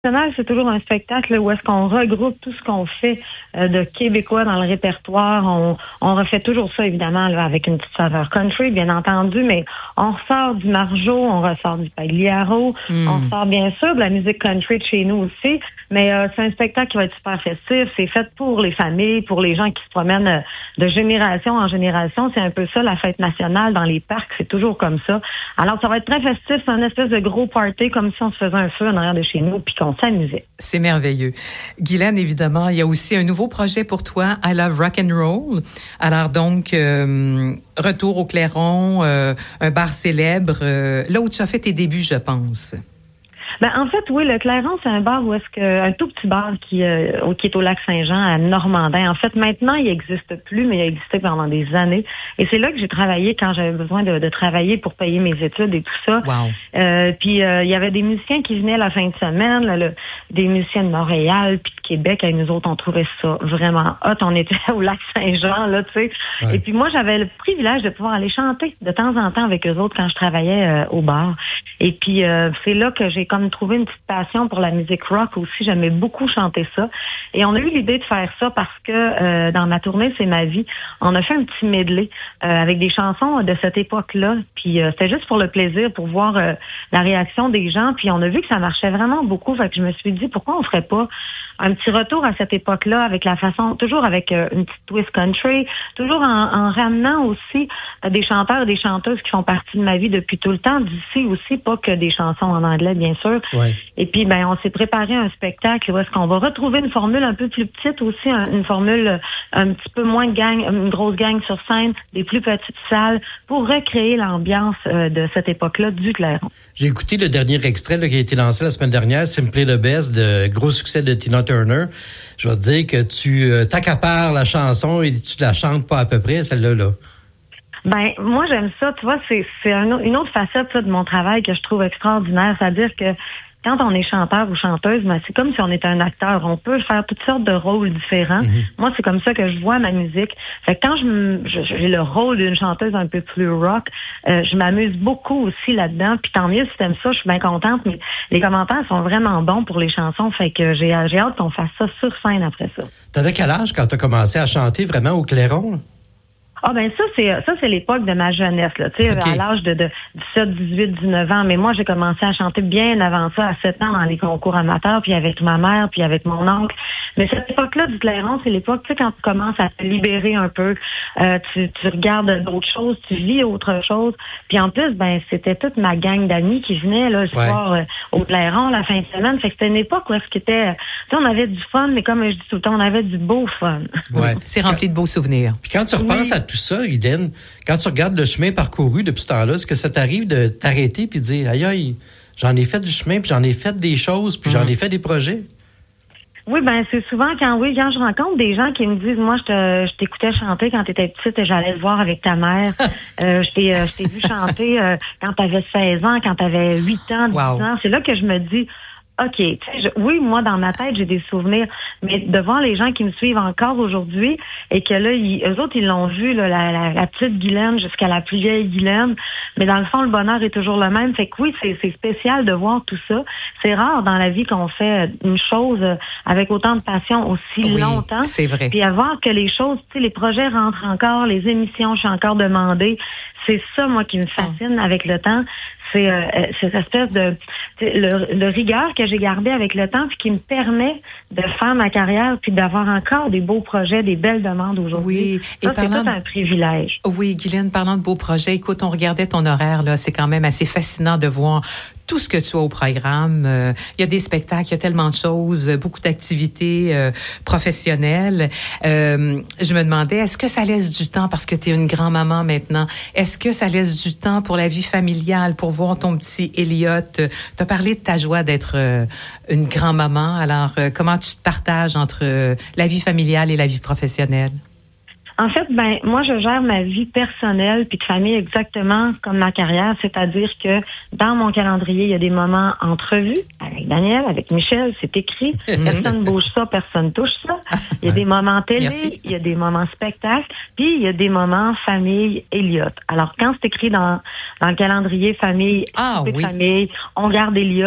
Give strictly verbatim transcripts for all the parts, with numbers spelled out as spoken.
C'est toujours un spectacle où est-ce qu'on regroupe tout ce qu'on fait euh, de québécois dans le répertoire. On, on refait toujours ça, évidemment, là, avec une petite saveur country, bien entendu, mais on ressort du Margeau, on ressort du Pagliaro, mm. on ressort bien sûr de la musique country de chez nous aussi, mais euh, c'est un spectacle qui va être super festif. C'est fait pour les familles, pour les gens qui se promènent euh, de génération en génération. C'est un peu ça, la fête nationale dans les parcs, c'est toujours comme ça. Alors, ça va être très festif, c'est un espèce de gros party, comme si on se faisait un feu en arrière de chez nous, puis qu'on s'amusait. C'est merveilleux. Guylaine, évidemment, il y a aussi un nouveau projet pour toi, I Love Rock and Roll. Alors donc, euh, retour au Clairon, euh, un bar célèbre, euh, là où tu as fait tes débuts, je pense. Ben, en fait, oui, le Clairon, c'est un bar où est-ce que, un tout petit bar qui, euh, qui est au lac Saint-Jean, à Normandin. En fait, maintenant, il n'existe plus, mais il a existé pendant des années. Et c'est là que j'ai travaillé quand j'avais besoin de, de travailler pour payer mes études et tout ça. Wow. Euh, puis, euh, il y avait des musiciens qui venaient la fin de semaine, là, le, des musiciens de Montréal, puis de Québec. Et nous autres, on trouvait ça vraiment hot. On était au lac Saint-Jean, là, tu sais. Ouais. Et puis, moi, j'avais le privilège de pouvoir aller chanter de temps en temps avec eux autres quand je travaillais euh, au bar. Et puis, euh, c'est là que j'ai comme trouvé une petite passion pour la musique rock aussi. J'aimais beaucoup chanter ça. Et on a eu l'idée de faire ça parce que euh, dans ma tournée C'est ma vie, on a fait un petit medley euh, avec des chansons de cette époque-là. Puis euh, c'était juste pour le plaisir, pour voir euh, la réaction des gens. Puis on a vu que ça marchait vraiment beaucoup. Fait que je me suis dit, pourquoi on ferait pas un petit retour à cette époque-là avec la façon, toujours avec euh, une petite twist country, toujours en, en ramenant aussi euh, des chanteurs et des chanteuses qui font partie de ma vie depuis tout le temps, d'ici aussi, pas que des chansons en anglais, bien sûr. Ouais. Et puis, ben, on s'est préparé un spectacle où est-ce qu'on va retrouver une formule un peu plus petite aussi, un, une formule un petit peu moins de gang, une grosse gang sur scène, des plus petites salles, pour recréer l'ambiance euh, de cette époque-là du Clairon. J'ai écouté le dernier extrait là, qui a été lancé la semaine dernière, Simply the Best, de gros succès de Tina Turner. Je vais te dire que tu euh, t'accapares la chanson et tu la chantes pas à peu près, celle-là, là. Ben, moi, j'aime ça. Tu vois, c'est, c'est un, une autre facette là, de mon travail que je trouve extraordinaire. C'est-à-dire que quand on est chanteur ou chanteuse, ben, c'est comme si on était un acteur. On peut faire toutes sortes de rôles différents. Mm-hmm. Moi, c'est comme ça que je vois ma musique. Fait que quand je, je j'ai le rôle d'une chanteuse un peu plus rock, euh, je m'amuse beaucoup aussi là-dedans. Puis tant mieux si t'aimes ça, je suis bien contente. Mais les commentaires sont vraiment bons pour les chansons. Fait que j'ai, j'ai hâte qu'on fasse ça sur scène après ça. T'avais quel âge quand t'as commencé à chanter vraiment au Clairon, là? Ah ben ça c'est ça c'est l'époque de ma jeunesse là, tu sais, okay. À l'âge de, de dix-sept, dix-huit, dix-neuf ans, mais moi j'ai commencé à chanter bien avant ça, à sept ans dans les concours amateurs, puis avec ma mère, puis avec mon oncle. Mais cette époque-là du Clairon, c'est l'époque, tu sais, quand tu commences à te libérer un peu, euh, tu, tu regardes d'autres choses, tu vis autre chose. Puis en plus, ben c'était toute ma gang d'amis qui venaient là ce ouais. soir euh, au Clairon la fin de semaine. Fait que c'était une époque où est-ce qu'il était, tu sais, on avait du fun, mais comme je dis tout le temps, on avait du beau fun. Ouais. C'est rempli de beaux souvenirs. Puis quand tu repenses oui. à tout ça, Guylaine, quand tu regardes le chemin parcouru depuis ce temps-là, est-ce que ça t'arrive de t'arrêter puis de dire, aïe aïe, j'en ai fait du chemin, puis j'en ai fait des choses, puis mmh. j'en ai fait des projets? Oui, ben c'est souvent quand oui, quand je rencontre des gens qui me disent, moi, je, te, je t'écoutais chanter quand t'étais petite et j'allais te voir avec ta mère. euh, je t'ai, euh, je t'ai vu chanter euh, quand t'avais seize ans, quand t'avais huit ans, dix wow. ans. C'est là que je me dis, OK, tu sais, je, oui, moi, dans ma tête, j'ai des souvenirs, mais de voir les gens qui me suivent encore aujourd'hui et que là, ils, eux autres, ils l'ont vu, là, la, la, la petite Guylaine jusqu'à la plus vieille Guylaine, mais dans le fond, le bonheur est toujours le même. Fait que oui, c'est, c'est spécial de voir tout ça. C'est rare dans la vie qu'on fait une chose avec autant de passion aussi oui, longtemps. C'est vrai. Puis à voir que les choses, tu sais, les projets rentrent encore, les émissions, je suis encore demandée. C'est ça, moi, qui me fascine oh. avec le temps. C'est euh, cette espèce de le, le rigueur que j'ai gardé avec le temps puis qui me permet de faire ma carrière puis d'avoir encore des beaux projets, des belles demandes aujourd'hui. Oui, ça, et parlant c'est tout un privilège. Oui, Guylaine, parlant de beaux projets, écoute, on regardait ton horaire là, c'est quand même assez fascinant de voir tout ce que tu as au programme. Euh, il y a des spectacles, il y a tellement de choses, beaucoup d'activités euh, professionnelles. Euh, je me demandais, est-ce que ça laisse du temps, parce que tu es une grand-maman maintenant, est-ce que ça laisse du temps pour la vie familiale, pour voir ton petit Elliot? Tu as parlé de ta joie d'être euh, une grand-maman. Alors, euh, comment tu te partages entre euh, la vie familiale et la vie professionnelle? En fait, ben moi, je gère ma vie personnelle puis de famille exactement comme ma carrière, c'est-à-dire que dans mon calendrier, il y a des moments entrevues avec Daniel, avec Michel, c'est écrit. Personne bouge ça, personne touche ça. Il y a des moments télé, Merci. Il y a des moments spectacle, puis il y a des moments famille Elliot. Alors, quand c'est écrit dans, dans le calendrier famille, ah, oui. famille, on garde Elliot,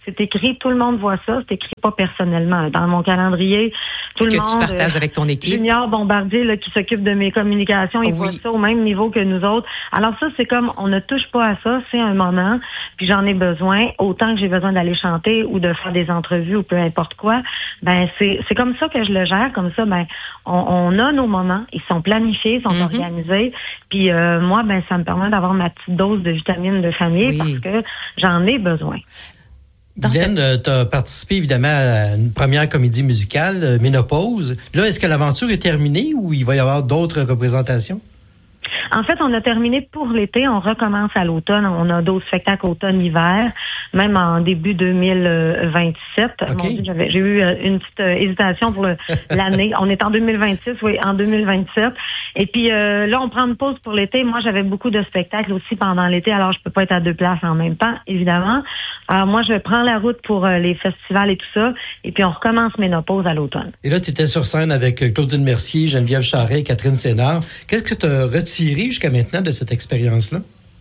c'est écrit, tout le monde voit ça, c'est écrit pas personnellement. Dans mon calendrier, tout que le monde... Que tu partages euh, avec ton équipe. Junior Bombardier, là, qui s'occupe de mes communications, il oui. voit ça au même niveau que nous autres. Alors ça, c'est comme, on ne touche pas à ça, c'est un moment, puis j'en ai besoin, autant que j'ai besoin d'aller chanter ou de faire des entrevues ou peu importe quoi, ben c'est c'est comme ça que je le gère, comme ça, ben on, on a nos moments, ils sont planifiés, ils sont mm-hmm. organisés, puis euh, moi, ben ça me permet d'avoir ma petite dose de vitamines de famille oui. parce que j'en ai besoin. Guylaine, cette... tu as participé évidemment à une première comédie musicale, Ménopause. Là, est-ce que l'aventure est terminée ou il va y avoir d'autres représentations? En fait, on a terminé pour l'été. On recommence à l'automne. On a d'autres spectacles automne-hiver, même en début deux mille vingt-sept. Okay. Mon Dieu, j'avais, j'ai eu une petite euh, hésitation pour le, l'année. On est en deux mille vingt-six, oui, en deux mille vingt-sept. Et puis euh, là, on prend une pause pour l'été. Moi, j'avais beaucoup de spectacles aussi pendant l'été, alors je peux pas être à deux places en même temps, évidemment. Alors moi, je prends la route pour euh, les festivals et tout ça, et puis on recommence Ménopause à l'automne. Et là, tu étais sur scène avec Claudine Mercier, Geneviève Charest et Catherine Sénard. Qu'est-ce que tu as retiré jusqu'à maintenant de cette expérience-là?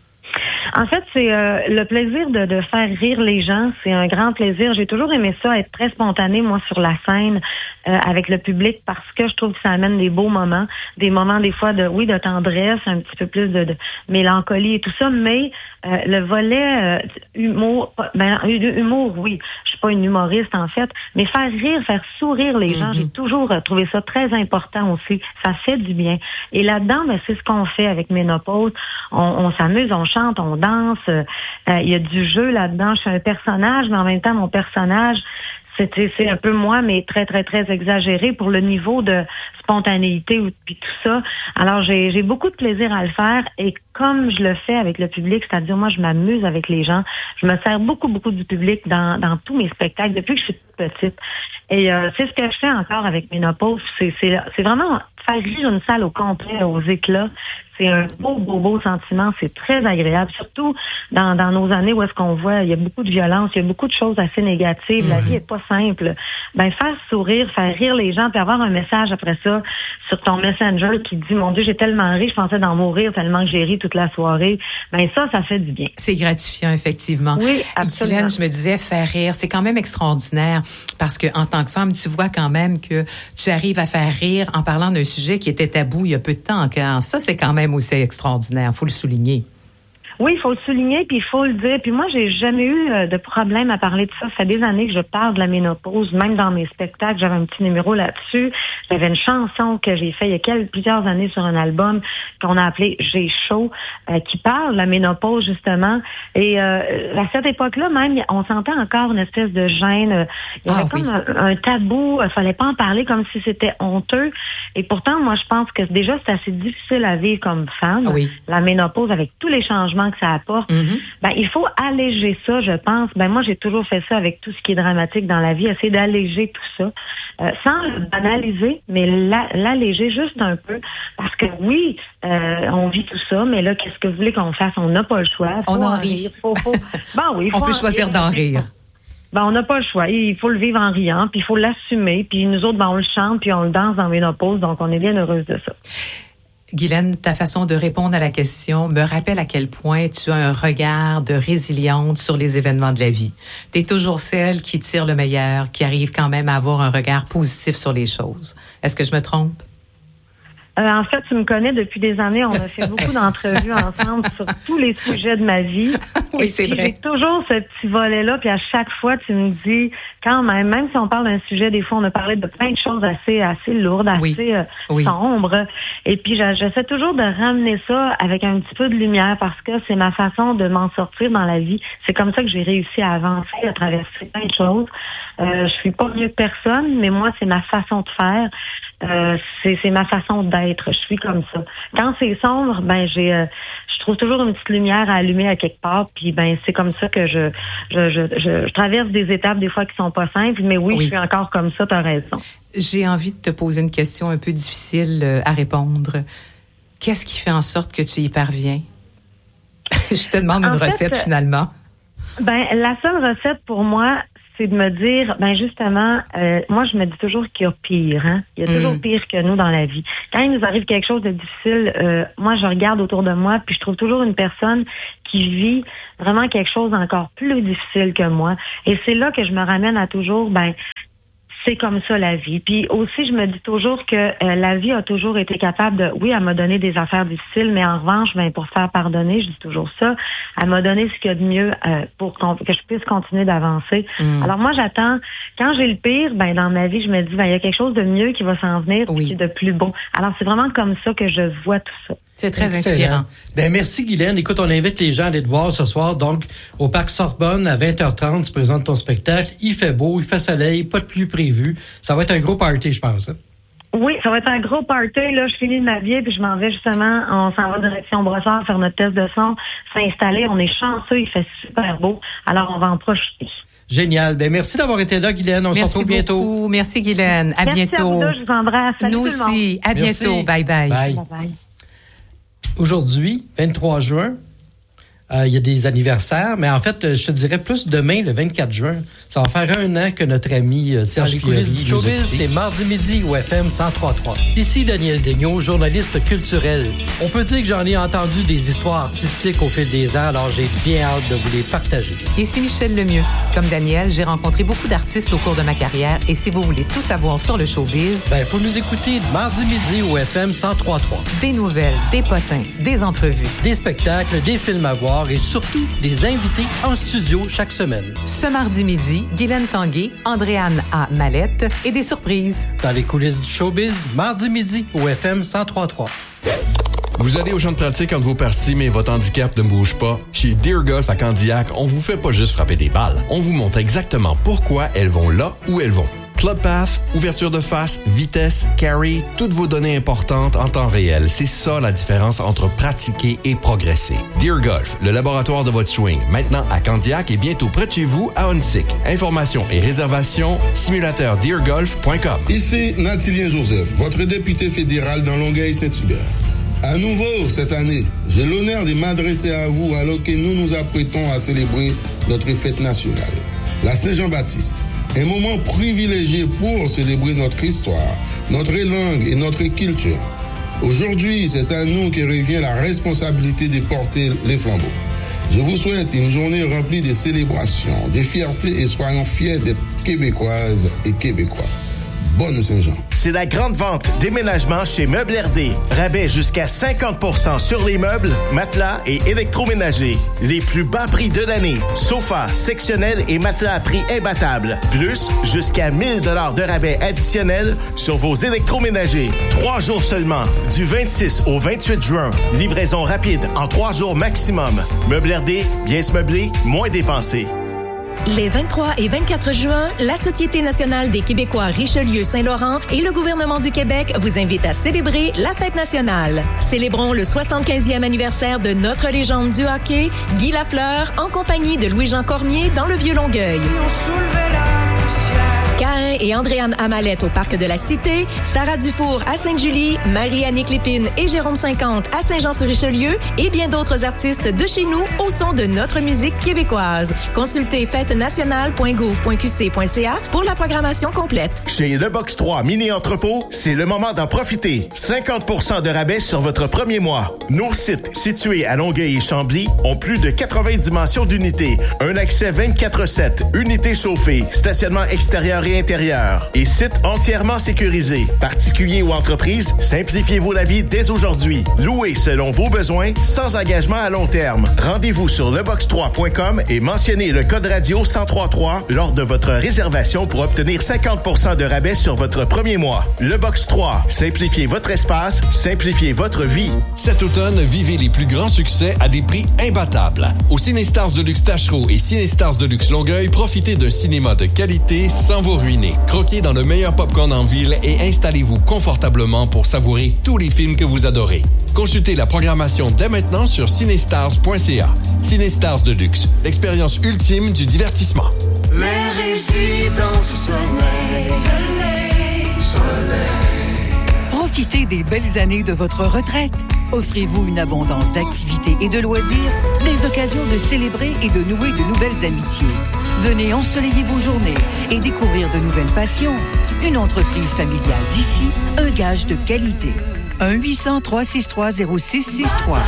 En fait, c'est euh, le plaisir de, de faire rire les gens. C'est un grand plaisir. J'ai toujours aimé ça, être très spontanée, moi, sur la scène, euh, avec le public, parce que je trouve que ça amène des beaux moments. Des moments, des fois, de oui, de tendresse, un petit peu plus de, de mélancolie et tout ça, mais euh, le volet euh, humour, ben, humour, oui. Je suis pas une humoriste, en fait, mais faire rire, faire sourire les gens, mm-hmm. j'ai toujours trouvé ça très important aussi. Ça fait du bien. Et là-dedans, ben, c'est ce qu'on fait avec Ménopause. On, on s'amuse, on chante, on danse. Il euh, y a du jeu là-dedans. Je suis un personnage, mais en même temps, mon personnage, c'est, c'est un peu moi, mais très, très, très exagéré pour le niveau de spontanéité puis tout ça. Alors, j'ai, j'ai beaucoup de plaisir à le faire et comme je le fais avec le public, c'est-à-dire moi, je m'amuse avec les gens. Je me sers beaucoup, beaucoup du public dans, dans tous mes spectacles depuis que je suis toute petite. Et euh, c'est ce que je fais encore avec Ménopause. C'est, c'est, c'est vraiment faire rire une salle au complet, aux éclats. C'est un beau, beau, beau sentiment. C'est très agréable, surtout dans, dans nos années où est-ce qu'on voit, il y a beaucoup de violence, il y a beaucoup de choses assez négatives. Mmh. La vie est pas simple. Ben, faire sourire, faire rire les gens, puis avoir un message après ça sur ton Messenger qui dit, mon Dieu, j'ai tellement ri, je pensais d'en mourir tellement que j'ai ri toute la soirée. Ben, ça, ça fait du bien. C'est gratifiant, effectivement. Oui, absolument. Guylaine, je me disais, faire rire, c'est quand même extraordinaire parce que, en tant que femme, tu vois quand même que tu arrives à faire rire en parlant d'un sujet qui était tabou il y a peu de temps. Quand ça, c'est quand même aussi extraordinaire. Il faut le souligner. Oui, il faut le souligner, puis il faut le dire. Puis moi, j'ai jamais eu euh, de problème à parler de ça. Ça fait des années que je parle de la ménopause, même dans mes spectacles. J'avais un petit numéro là-dessus. J'avais une chanson que j'ai faite il y a quelques, plusieurs années sur un album qu'on a appelé « J'ai chaud euh, », qui parle de la ménopause, justement. Et euh, à cette époque-là, même, on sentait encore une espèce de gêne. Il y avait ah, comme oui. un, un tabou. Il fallait pas en parler comme si c'était honteux. Et pourtant, moi, je pense que déjà, c'est assez difficile à vivre comme femme. Oui. La ménopause, avec tous les changements que ça apporte, mm-hmm. ben il faut alléger ça, je pense. Ben moi, j'ai toujours fait ça avec tout ce qui est dramatique dans la vie, essayer d'alléger tout ça, euh, sans le banaliser, mais la, l'alléger juste un peu, parce que oui, euh, on vit tout ça, mais là, qu'est-ce que vous voulez qu'on fasse? On n'a pas le choix. Faut on en rit. Faut, faut... Ben oui, on peut choisir rire. d'en rire. Ben, on n'a pas le choix. Il faut le vivre en riant, puis il faut l'assumer, puis nous autres, ben, on le chante, puis on le danse dans Ménopause, donc on est bien heureuse de ça. Guylaine, ta façon de répondre à la question me rappelle à quel point tu as un regard de résiliente sur les événements de la vie. Tu es toujours celle qui tire le meilleur, qui arrive quand même à avoir un regard positif sur les choses. Est-ce que je me trompe? Euh, en fait, tu me connais depuis des années. On a fait beaucoup d'entrevues ensemble sur tous les sujets de ma vie. Oui, c'est vrai. J'ai toujours ce petit volet-là. Puis à chaque fois, tu me dis, quand même, même si on parle d'un sujet, des fois, on a parlé de plein de choses assez, assez lourdes, assez oui. Euh, oui. sombres. Et puis, j'essaie toujours de ramener ça avec un petit peu de lumière parce que c'est ma façon de m'en sortir dans la vie. C'est comme ça que j'ai réussi à avancer, à traverser plein de choses. Euh, je suis pas mieux que personne, mais moi, c'est ma façon de faire. Euh, c'est, c'est ma façon d'être. Je suis comme ça. Quand c'est sombre, ben j'ai, euh, je trouve toujours une petite lumière à allumer à quelque part. Puis ben c'est comme ça que je, je, je, je, je traverse des étapes des fois qui sont pas simples. Mais oui, oui. je suis encore comme ça. T'as raison. J'ai envie de te poser une question un peu difficile à répondre. Qu'est-ce qui fait en sorte que tu y parviens? Je te demande en une fait, recette finalement. Ben la seule recette pour moi, c'est de me dire, ben justement, euh, moi je me dis toujours qu'il y a pire, hein. Il y a mm. toujours pire que nous dans la vie. Quand il nous arrive quelque chose de difficile, euh, moi je regarde autour de moi, puis je trouve toujours une personne qui vit vraiment quelque chose d'encore plus difficile que moi. Et c'est là que je me ramène à toujours, ben c'est comme ça la vie. Puis aussi, je me dis toujours que euh, la vie a toujours été capable de, oui, elle m'a donné des affaires difficiles, mais en revanche, ben pour faire pardonner, je dis toujours ça, elle m'a donné ce qu'il y a de mieux euh, pour qu'on, que je puisse continuer d'avancer. Mm. Alors moi, j'attends, quand j'ai le pire, ben dans ma vie, je me dis, ben il y a quelque chose de mieux qui va s'en venir, oui. qui est de plus bon. Alors c'est vraiment comme ça que je vois tout ça. C'est très Excellent. Inspirant. Ben merci Guylaine. Écoute, on invite les gens à aller te voir ce soir, donc au Parc Sorbonne à vingt heures trente. Tu présentes ton spectacle. Il fait beau, il fait soleil, pas de pluie prévue. Ça va être un gros party, je pense. Hein? Oui, ça va être un gros party. Là, je finis de m'habiller puis je m'en vais justement. On s'en va direction Brossard faire notre test de son, s'installer. On est chanceux, il fait super beau. Alors on va en profiter. Génial. Ben merci d'avoir été là, Guylaine. On se retrouve bientôt. Merci beaucoup. Merci Guylaine. À merci bientôt. À vous deux, je vous embrasse. Salut Nous tout le monde. aussi. À merci. bientôt. Bye bye. Bye. Bye, bye. Aujourd'hui, vingt-trois juin, euh, il y a des anniversaires, mais en fait, je te dirais plus demain, le vingt-quatre juin. Ça va faire un an que notre ami euh, Serge Fiori du Showbiz, c'est mardi midi au F M cent trois point trois. Ici Daniel Daigneault, journaliste culturel. On peut dire que j'en ai entendu des histoires artistiques au fil des ans, alors j'ai bien hâte de vous les partager. Ici Michel Lemieux. Comme Daniel, j'ai rencontré beaucoup d'artistes au cours de ma carrière et si vous voulez tout savoir sur le showbiz, ben, faut nous écouter mardi midi au F M cent trois point trois. Des nouvelles, des potins, des entrevues, des spectacles, des films à voir et surtout des invités en studio chaque semaine. Ce mardi midi, Guylaine Tanguay, Andréane A. Mallette et des surprises. Dans les coulisses du showbiz, mardi midi au F M cent trois point trois. Vous allez au champ de pratique entre vos parties, mais votre handicap ne bouge pas. Chez Deer Golf à Candiac, on vous fait pas juste frapper des balles. On vous montre exactement pourquoi elles vont là où elles vont. Club Path, ouverture de face, vitesse, carry, toutes vos données importantes en temps réel. C'est ça la différence entre pratiquer et progresser. Deer Golf, le laboratoire de votre swing, maintenant à Candiac et bientôt près de chez vous à Huntsic. Informations et réservations, simulateur deer golf point com. Ici Nathilien Joseph, votre député fédéral dans Longueuil-Saint-Hubert. À nouveau, cette année, j'ai l'honneur de m'adresser à vous alors que nous nous apprêtons à célébrer notre fête nationale, la Saint-Jean-Baptiste. Un moment privilégié pour célébrer notre histoire, notre langue et notre culture. Aujourd'hui, c'est à nous que revient la responsabilité de porter les flambeaux. Je vous souhaite une journée remplie de célébrations, de fierté et soyons fiers d'être Québécoises et Québécois. Bonne Saint-Jean. C'est la grande vente déménagement chez Meubles R D. Rabais jusqu'à cinquante pour cent sur les meubles, matelas et électroménagers. Les plus bas prix de l'année. Sofas, sectionnels et matelas à prix imbattables. Plus, jusqu'à mille dollars de rabais additionnels sur vos électroménagers. Trois jours seulement, du vingt-six au vingt-huit juin. Livraison rapide en trois jours maximum. Meubles R D, bien se meubler, moins dépenser. Les vingt-trois et vingt-quatre juin, la Société nationale des Québécois Richelieu-Saint-Laurent et le gouvernement du Québec vous invitent à célébrer la fête nationale. Célébrons le soixante-quinzième anniversaire de notre légende du hockey, Guy Lafleur, en compagnie de Louis-Jean Cormier dans le Vieux-Longueuil. Si on soulevait la poussière. Caïn et Andréane Amalette au Parc de la Cité, Sarah Dufour à Sainte-Julie, Marie-Annick Lépine et Jérôme cinquante à Saint-Jean-sur-Richelieu et bien d'autres artistes de chez nous au son de notre musique québécoise. Consultez fête nationale point gouv point q c point c a pour la programmation complète. Chez Le Box trois Mini Entrepôt, c'est le moment d'en profiter. cinquante pour cent de rabais sur votre premier mois. Nos sites situés à Longueuil et Chambly ont plus de quatre-vingts dimensions d'unités, un accès vingt-quatre sept, unités chauffées, stationnement extérieur et intérieur et site entièrement sécurisé. Particuliers ou entreprises, simplifiez-vous la vie dès aujourd'hui. Louez selon vos besoins, sans engagement à long terme. Rendez-vous sur le box trois point com et mentionnez le code radio cent trois trois lors de votre réservation pour obtenir cinquante pour cent de rabais sur votre premier mois. Le Box trois, simplifiez votre espace, simplifiez votre vie. Cet automne, vivez les plus grands succès à des prix imbattables. Au Cinestars Deluxe Tachereau et Cinestars Deluxe Longueuil, profitez d'un cinéma de qualité sans vous ruiner. Croquez dans le meilleur popcorn en ville et installez-vous confortablement pour savourer tous les films que vous adorez. Consultez la programmation dès maintenant sur cinestars point c a. Cinestars Deluxe, l'expérience ultime du divertissement. Les résidences soleil, soleil, soleil. Profitez Profitez des belles années de votre retraite. Offrez-vous une abondance d'activités et de loisirs, des occasions de célébrer et de nouer de nouvelles amitiés. Venez ensoleiller vos journées et découvrir de nouvelles passions. Une entreprise familiale d'ici, un gage de qualité. un huit cents, trois six trois, zéro six six trois.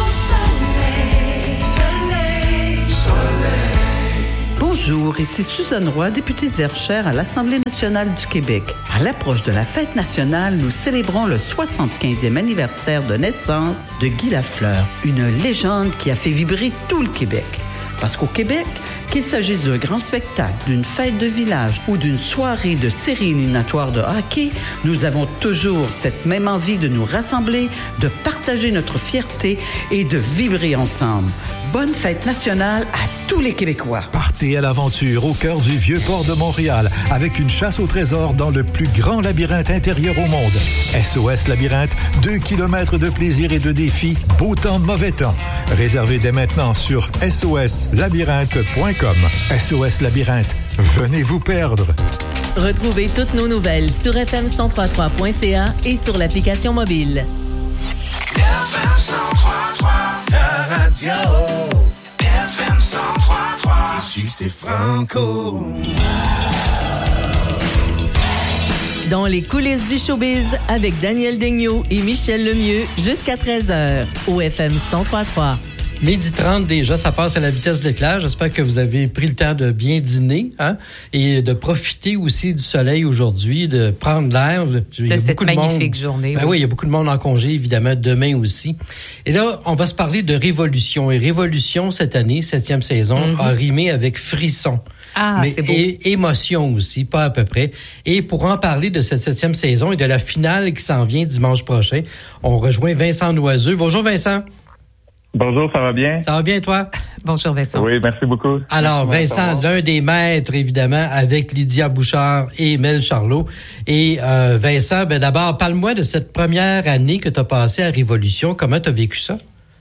Bonjour, ici Suzanne Roy, députée de Verchères à l'Assemblée nationale du Québec. À l'approche de la fête nationale, nous célébrons le soixante-quinzième anniversaire de naissance de Guy Lafleur, une légende qui a fait vibrer tout le Québec. Parce qu'au Québec, qu'il s'agisse d'un grand spectacle, d'une fête de village ou d'une soirée de série éliminatoire de hockey, nous avons toujours cette même envie de nous rassembler, de partager notre fierté et de vibrer ensemble. Bonne fête nationale à tous les Québécois. Partez à l'aventure au cœur du Vieux-Port de Montréal avec une chasse au trésor dans le plus grand labyrinthe intérieur au monde. S O S Labyrinthe, deux kilomètres de plaisir et de défis, beau temps, mauvais temps. Réservez dès maintenant sur S O S labyrinthe point com. S O S Labyrinthe, venez vous perdre. Retrouvez toutes nos nouvelles sur f m cent trois point trois point c a et sur l'application mobile. F M cent trois point trois, ta radio. F M cent trois point trois, ici c'est Franco. Dans les coulisses du showbiz avec Daniel Daigneault et Michel Lemieux jusqu'à treize heures au F M cent trois point trois. Midi trente déjà, ça passe à la vitesse de l'éclair. J'espère que vous avez pris le temps de bien dîner, hein, et de profiter aussi du soleil aujourd'hui, de prendre l'air. Il y a de cette magnifique journée. Ben oui. oui, il y a beaucoup de monde en congé, évidemment, demain aussi. Et là, on va se parler de Révolution. Et Révolution, cette année, septième saison, mm-hmm. a rimé avec frisson. Ah, mais c'est beau. Et émotion aussi, pas à peu près. Et pour en parler de cette septième saison et de la finale qui s'en vient dimanche prochain, on rejoint Vincent Noiseux. Bonjour Vincent. Bonjour, ça va bien? Ça va bien, toi? Bonjour, Vincent. Oui, merci beaucoup. Alors, Vincent, l'un des maîtres, évidemment, avec Lydia Bouchard et Mel Charlot. Et euh, Vincent, ben d'abord, parle-moi de cette première année que tu as passée à Révolution. Comment tu as vécu ça?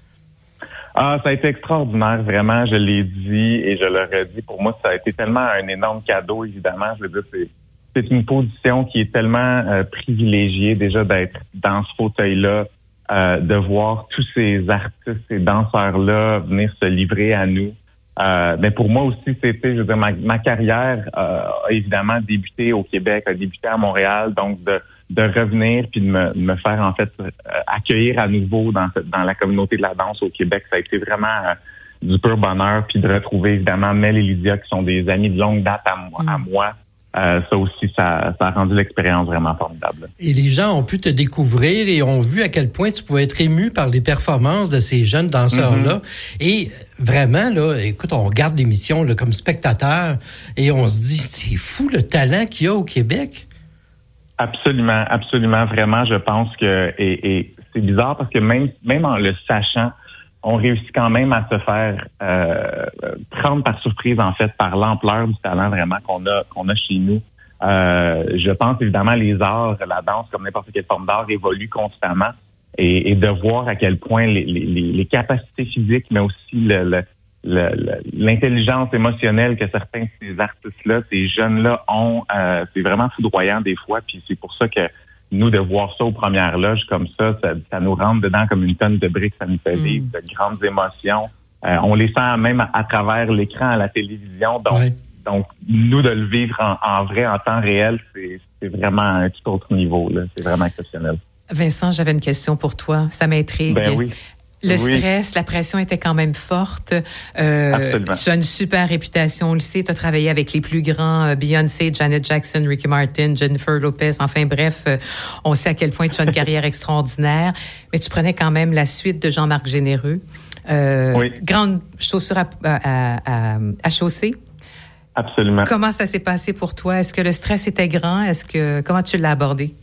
Ah, ça a été extraordinaire, vraiment. Je l'ai dit et je le redis. Pour moi, ça a été tellement un énorme cadeau, évidemment. Je veux dire, c'est, c'est une position qui est tellement euh, privilégiée, déjà, d'être dans ce fauteuil-là. Euh, de voir tous ces artistes, ces danseurs-là venir se livrer à nous. Euh, mais pour moi aussi, c'était, je veux dire, ma, ma carrière euh, a évidemment débuté au Québec, a débuté à Montréal, donc de, de revenir puis de me, de me faire en fait euh, accueillir à nouveau dans, dans la communauté de la danse au Québec, ça a été vraiment euh, du pur bonheur, puis de retrouver évidemment Mel et Lydia qui sont des amis de longue date à moi. Mm. À moi. Euh, ça aussi, ça, ça a rendu l'expérience vraiment formidable. Et les gens ont pu te découvrir et ont vu à quel point tu pouvais être ému par les performances de ces jeunes danseurs-là. Mm-hmm. Et vraiment, là, écoute, on regarde l'émission là, comme spectateur et on se dit, c'est fou le talent qu'il y a au Québec. Absolument, absolument, vraiment, je pense que, et, et c'est bizarre parce que même, même en le sachant, on réussit quand même à se faire euh, prendre par surprise, en fait, par l'ampleur du talent vraiment qu'on a qu'on a chez nous. Euh, je pense évidemment les arts, la danse, comme n'importe quelle forme d'art, évolue constamment. Et, et de voir à quel point les, les, les capacités physiques, mais aussi le, le, le, l'intelligence émotionnelle que certains de ces artistes-là, ces jeunes-là ont, euh, c'est vraiment foudroyant des fois. Puis c'est pour ça que nous, de voir ça aux premières loges comme ça, ça, ça nous rentre dedans comme une tonne de briques, ça nous fait vivre mm. de grandes émotions. Euh, on les sent même à, à travers l'écran à la télévision. Donc, ouais. donc nous, de le vivre en, en vrai, en temps réel, c'est, c'est vraiment un tout autre niveau. Là. C'est vraiment exceptionnel. Vincent, j'avais une question pour toi. Ça m'intrigue. Ben oui. Le oui. stress, la pression était quand même forte. Euh, Absolument. Tu as une super réputation, on le sait. Tu as travaillé avec les plus grands, euh, Beyoncé, Janet Jackson, Ricky Martin, Jennifer Lopez. Enfin bref, euh, on sait à quel point tu as une carrière extraordinaire. Mais tu prenais quand même la suite de Jean-Marc Généreux. Euh, oui. Grande chaussure à, à, à, à chausser. Absolument. Comment ça s'est passé pour toi? Est-ce que le stress était grand? Est-ce que comment tu l'as abordé?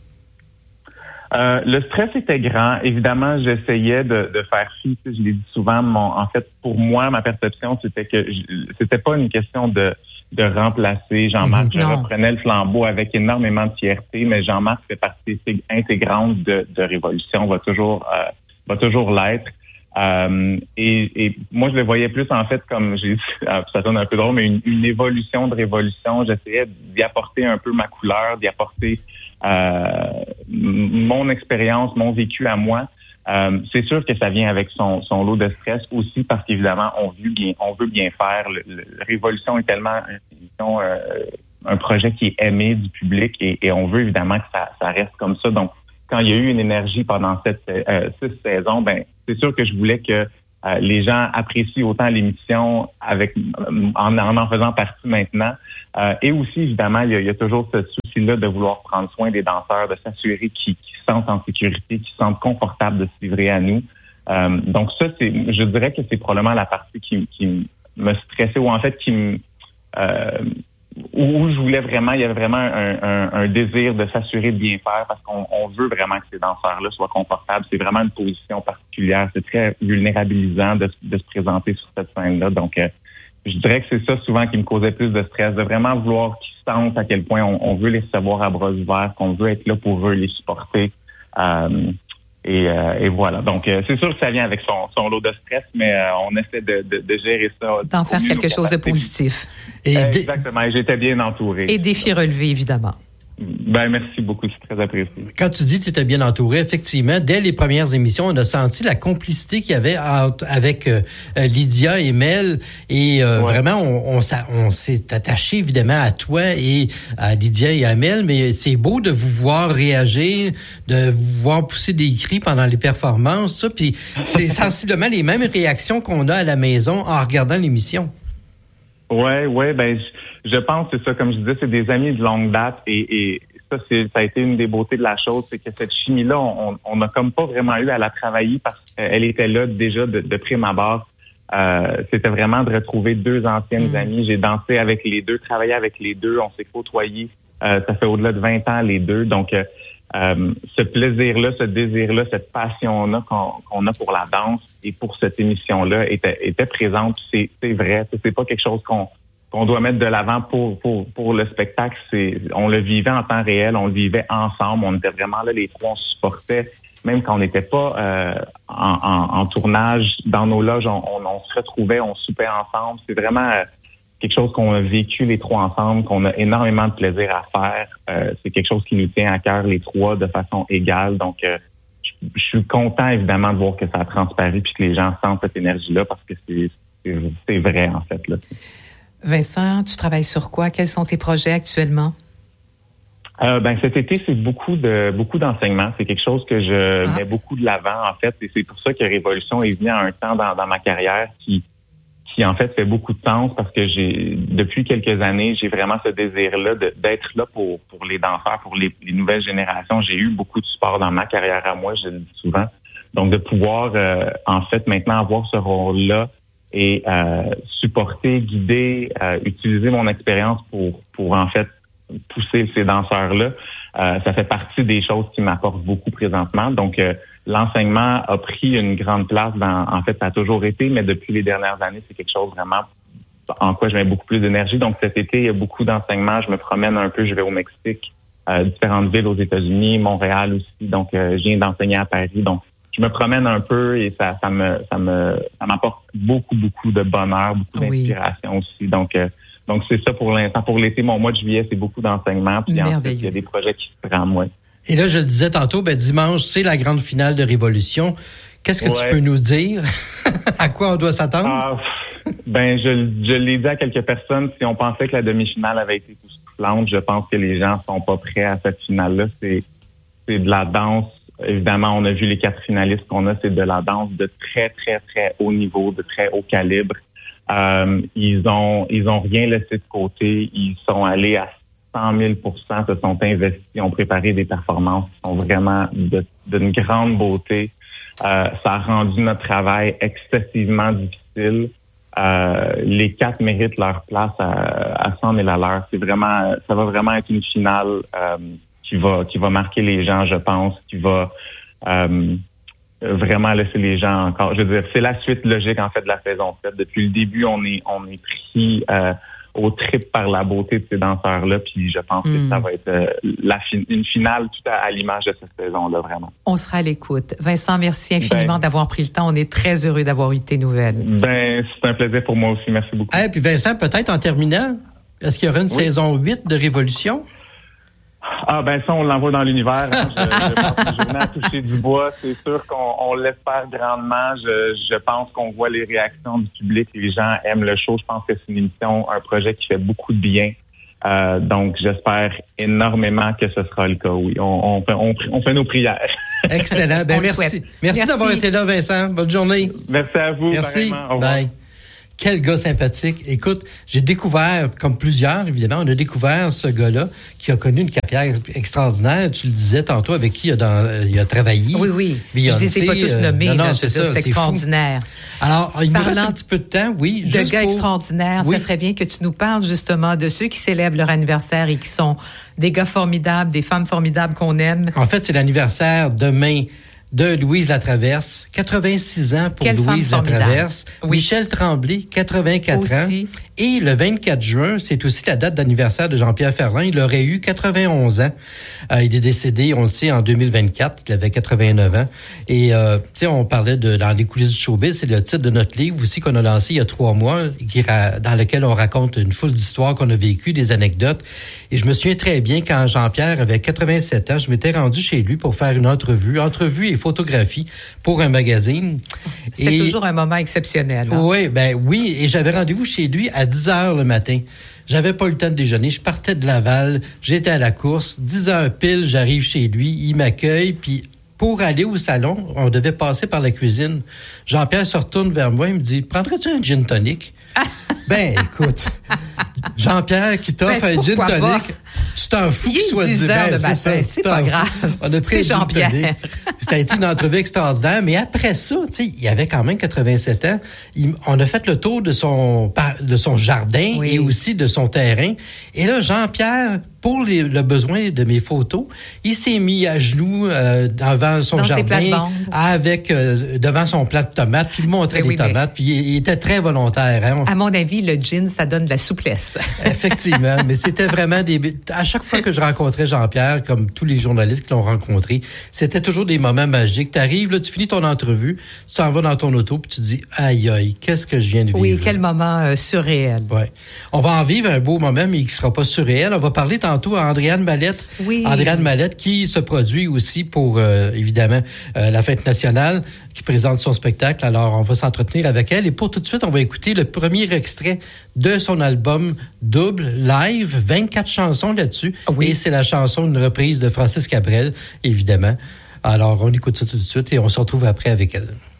Euh, le stress était grand. Évidemment, j'essayais de, de faire fi. Je l'ai dit souvent. Mon, en fait, pour moi, ma perception, c'était que je, c'était pas une question de, de remplacer Jean-Marc. Mmh, je reprenais le flambeau avec énormément de fierté, mais Jean-Marc fait partie intégrante de, de Révolution, va toujours, euh, va toujours l'être. Euh, et, et moi, je le voyais plus en fait comme, j'ai dit, ça sonne un peu drôle, mais une, une évolution de Révolution. J'essayais d'y apporter un peu ma couleur, d'y apporter euh, mon expérience, mon vécu à moi, euh, c'est sûr que ça vient avec son, son lot de stress aussi parce qu'évidemment, on veut bien, on veut bien faire. Le, le, Révolution est tellement euh, un projet qui est aimé du public et, et on veut évidemment que ça, ça reste comme ça. Donc, quand il y a eu une énergie pendant cette euh, six saisons, ben c'est sûr que je voulais que euh, les gens apprécient autant l'émission avec en en, en faisant partie maintenant. Euh, et aussi, évidemment, il y, a, il y a toujours ce souci-là de vouloir prendre soin des danseurs, de s'assurer qu'ils, qu'ils se sentent en sécurité, qu'ils se sentent confortables de se livrer à nous. Euh, donc ça, c'est, je dirais que c'est probablement la partie qui, qui me stressait ou en fait qui me... Euh, où je voulais vraiment, il y avait vraiment un, un, un désir de s'assurer de bien faire parce qu'on on veut vraiment que ces danseurs-là soient confortables. C'est vraiment une position particulière. C'est très vulnérabilisant de, de se présenter sur cette scène-là. Donc, euh, je dirais que c'est ça souvent qui me causait plus de stress, de vraiment vouloir qu'ils sentent à quel point on, on veut les recevoir à bras ouverts, qu'on veut être là pour eux, les supporter. Euh, Et, euh, et voilà. Donc, euh, c'est sûr que ça vient avec son, son lot de stress, mais euh, on essaie de, de, de gérer ça. D'en faire quelque chose de positif. Et Exactement. Et j'étais bien entouré. Et défis relevés, évidemment. Ben, merci beaucoup. C'est très apprécié. Quand tu dis que tu étais bien entouré, effectivement, dès les premières émissions, on a senti la complicité qu'il y avait entre, avec euh, Lydia et Mel. Et euh, ouais. vraiment, on, on, on s'est attaché évidemment à toi et à Lydia et à Mel. Mais c'est beau de vous voir réagir, de vous voir pousser des cris pendant les performances. Ça, puis c'est sensiblement les mêmes réactions qu'on a à la maison en regardant l'émission. Ouais, ouais, ben je, je pense que c'est ça, comme je disais, c'est des amis de longue date et, et ça, c'est ça a été une des beautés de la chose, c'est que cette chimie-là, on, on n'a comme pas vraiment eu à la travailler parce qu'elle était là déjà de, de prime abord. Euh, c'était vraiment de retrouver deux anciennes mmh. amies. J'ai dansé avec les deux, travaillé avec les deux, on s'est côtoyés. Euh, ça fait au-delà de vingt ans les deux, donc euh, euh, ce plaisir-là, ce désir-là, cette passion-là qu'on, qu'on a pour la danse et pour cette émission-là était, était présente. C'est, c'est vrai, c'est pas quelque chose qu'on, qu'on doit mettre de l'avant pour, pour, pour le spectacle. C'est, on le vivait en temps réel, on le vivait ensemble, on était vraiment là, les trois, on se supportait. Même quand on n'était pas euh, en, en, en tournage, dans nos loges, on, on, on se retrouvait, on soupait ensemble. C'est vraiment euh, quelque chose qu'on a vécu les trois ensemble, qu'on a énormément de plaisir à faire. Euh, c'est quelque chose qui nous tient à cœur les trois de façon égale. Donc, euh, je, je suis content évidemment de voir que ça a transparu puis que les gens sentent cette énergie-là parce que c'est, c'est, c'est vrai en fait. Là. Vincent, tu travailles sur quoi? Quels sont tes projets actuellement? Euh, ben cet été, c'est beaucoup de beaucoup d'enseignements. C'est quelque chose que je ah. mets beaucoup de l'avant en fait, et c'est pour ça que Révolution est venue à un temps dans, dans ma carrière qui qui en fait fait beaucoup de sens parce que j'ai depuis quelques années, j'ai vraiment ce désir-là de, d'être là pour pour les danseurs, pour les, les nouvelles générations. J'ai eu beaucoup de support dans ma carrière à moi, je le dis souvent. Donc de pouvoir euh, en fait maintenant avoir ce rôle-là et euh, supporter, guider, euh, utiliser mon expérience pour pour en fait pousser ces danseurs-là, euh, ça fait partie des choses qui m'apportent beaucoup présentement. Donc, euh, l'enseignement a pris une grande place dans, en fait, ça a toujours été, mais depuis les dernières années, c'est quelque chose vraiment en quoi je mets beaucoup plus d'énergie. Donc, cet été, il y a beaucoup d'enseignements. Je me promène un peu, je vais au Mexique, euh, différentes villes aux États-Unis, Montréal aussi. Donc, euh, je viens d'enseigner à Paris. Donc, je me promène un peu et ça, ça me, ça me, ça m'apporte beaucoup, beaucoup de bonheur, beaucoup d'inspiration oui. aussi. Donc, euh, Donc, c'est ça pour l'instant. Pour l'été, mon mois de juillet, c'est beaucoup d'enseignements. Puis ensuite, il y a des projets qui se prennent, moi. Et là, je le disais tantôt, ben, dimanche, c'est la grande finale de Révolution. Qu'est-ce que ouais. tu peux nous dire? À quoi on doit s'attendre? Ah, ben, je, je l'ai dit à quelques personnes. Si on pensait que la demi-finale avait été époustouflante, je pense que les gens sont pas prêts à cette finale-là. C'est, c'est de la danse. Évidemment, on a vu les quatre finalistes qu'on a. C'est de la danse de très, très, très haut niveau, de très haut calibre. Euh, ils ont ils ont rien laissé de côté. Ils sont allés à cent mille pour cent, se sont investis, ont préparé des performances qui sont vraiment de, d'une grande beauté. Euh, ça a rendu notre travail excessivement difficile. Euh, les quatre méritent leur place à, à cent mille à l'heure. C'est vraiment, ça va vraiment être une finale euh, qui va qui va marquer les gens, je pense, qui va euh, vraiment laisser les gens encore. Je veux dire, c'est la suite logique en fait de la saison sept. Depuis le début, on est on est pris euh, au trip par la beauté de ces danseurs-là. Puis je pense mm. que ça va être euh, la fin- une finale tout à, à l'image de cette saison-là, vraiment. On sera à l'écoute. Vincent, merci infiniment ben, d'avoir pris le temps. On est très heureux d'avoir eu tes nouvelles. Ben, c'est un plaisir pour moi aussi. Merci beaucoup. Et hey, puis Vincent, peut-être en terminant, est-ce qu'il y aura une oui. saison huit de Révolution? Ah ben ça, on l'envoie dans l'univers. Hein. Je, je passe une journée à toucher du bois. C'est sûr qu'on on l'espère grandement. Je, je pense qu'on voit les réactions du public. Les gens aiment le show. Je pense que c'est une émission, un projet qui fait beaucoup de bien. Euh, donc, j'espère énormément que ce sera le cas. Oui, on, on, fait, on, on fait nos prières. Excellent. Ben merci. merci. Merci d'avoir été là, Vincent. Bonne journée. Merci à vous. Merci. Bye. Quel gars sympathique. Écoute, j'ai découvert, comme plusieurs, évidemment, on a découvert ce gars-là qui a connu une carrière extraordinaire. Tu le disais tantôt, avec qui il a, dans, il a travaillé. Oui, oui. Beyoncé, je ne les ai pas tous nommés. Euh, non, non, là, c'est ça. C'est extraordinaire. Fou. Alors, il Parlant me reste un petit peu de temps, oui. De gars pour... extraordinaires, oui. Ça serait bien que tu nous parles justement de ceux qui célèbrent leur anniversaire et qui sont des gars formidables, des femmes formidables qu'on aime. En fait, c'est l'anniversaire demain de Louise Latraverse, quatre-vingt-six ans pour Quelle Louise Latraverse. Oui. Michel Tremblay, quatre-vingt-quatre aussi. ans. Et le vingt-quatre juin, c'est aussi la date d'anniversaire de Jean-Pierre Ferland. Il aurait eu quatre-vingt-onze ans. Euh, il est décédé, on le sait, en deux mille vingt-quatre. Il avait quatre-vingt-neuf ans. Et, euh, tu sais, on parlait de Dans les coulisses du showbiz. C'est le titre de notre livre aussi qu'on a lancé il y a trois mois, qui, dans lequel on raconte une foule d'histoires qu'on a vécues, des anecdotes. Et je me souviens très bien quand Jean-Pierre avait quatre-vingt-sept ans, je m'étais rendu chez lui pour faire une entrevue, entrevue et photographie pour un magazine. C'était et, toujours un moment exceptionnel. Hein? Oui, ben oui. Et j'avais rendez-vous chez lui à dix heures le matin. J'avais pas eu le temps de déjeuner. Je partais de Laval. J'étais à la course. dix heures pile, j'arrive chez lui. Il m'accueille. Puis pour aller au salon, on devait passer par la cuisine. Jean-Pierre se retourne vers moi. Il me dit, prendrais-tu un gin tonic? Ben, écoute, Jean-Pierre qui t'offre ben, un gin tonic, pas? Tu t'en fous qu'il soit dix heures le matin, c'est, c'est pas grave. On a pris c'est un Jean-Pierre. Gin tonic. Ça a été une entrevue extraordinaire, mais après ça, tu sais, il avait quand même quatre-vingt-sept ans. Il, on a fait le tour de son de son jardin oui. et aussi de son terrain. Et là, Jean-Pierre, pour les, le besoin de mes photos, il s'est mis à genoux euh, devant son Dans jardin, avec euh, devant son plat de tomates, puis il montrait oui, les tomates, mais... puis il, il était très volontaire. Hein. À mon avis, le gin, ça donne de la souplesse. Effectivement, mais c'était vraiment des... À chaque fois que je rencontrais Jean-Pierre, comme tous les journalistes qui l'ont rencontré, c'était toujours des moments magiques. T'arrives, là, tu finis ton entrevue, tu t'en vas dans ton auto, puis tu te dis, aïe, aïe, qu'est-ce que je viens de vivre? Oui, quel moment euh, surréel. Ouais. On va en vivre un beau moment, mais qui sera pas surréel. On va parler tantôt à Andréane Mallette. Oui. Andréane Mallette, qui se produit aussi pour, euh, évidemment, euh, la Fête nationale, qui présente son spectacle. Alors, on va s'entretenir avec elle. Et pour tout de suite, on va écouter le premier extrait de son album Double Live, vingt-quatre chansons là-dessus. Oui. Et c'est la chanson, une reprise de Francis Cabrel, évidemment. Alors, on écoute ça tout de suite et on se retrouve après avec elle.